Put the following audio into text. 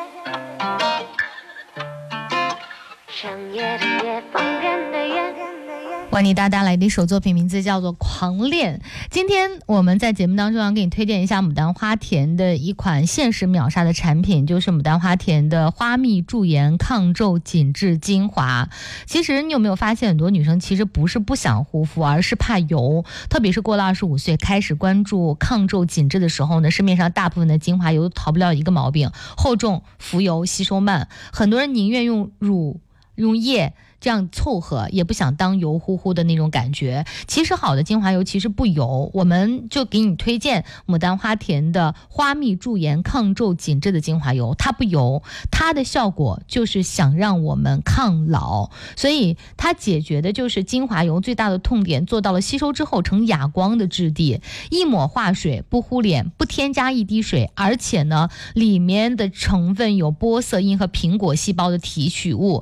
深夜的夜，放远的远。 为你大带来的一首作品名字叫做《狂恋》。今天我们在节目当中要给你推荐一下牡丹花田的一款限时秒杀的产品，就是牡丹花田的花蜜驻颜抗皱紧致精华。其实你有没有发现，很多女生其实不是不想护肤，而是怕油，特别是过了25岁开始关注抗皱紧致的时候呢，市面上大部分的精华油都逃不了一个毛病：厚重、浮油、吸收慢。很多人宁愿用乳用液这样凑合，也不想当油乎乎的那种感觉。其实好的精华油其实不油，我们就给你推荐牡丹花田的花蜜驻颜抗皱紧致的精华油。它不油，它的效果就是想让我们抗老，所以它解决的就是精华油最大的痛点，做到了吸收之后呈哑光的质地，一抹化水，不糊脸，不添加一滴水，而且呢里面的成分有玻色因和苹果细胞的提取物，